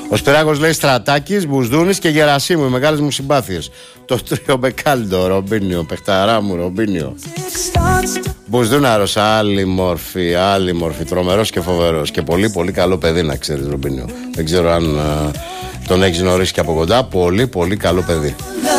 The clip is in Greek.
Ο Σπυράκος λέει Στρατάκης, Μπουσδούνης και Γερασίμου, οι μεγάλες μου συμπάθειες. Το τρίο Μπεκάλντο, Ρομπίνιο, παιχταρά μου, Ρομπίνιο. Μπουσδούναρος, άλλη μόρφη, τρομερός και φοβερός. Και πολύ πολύ καλό παιδί, να ξέρεις, Ρομπίνιο. Δεν ξέρω αν τον έχεις γνωρίσει και από κοντά. Πολύ πολύ καλό παιδί.